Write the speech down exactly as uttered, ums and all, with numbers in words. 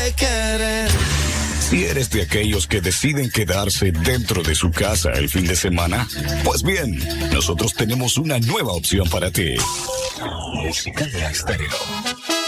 de querer. Si eres de aquellos que deciden quedarse dentro de su casa el fin de semana, pues bien, nosotros tenemos una nueva opción para ti. Música de Estéreo.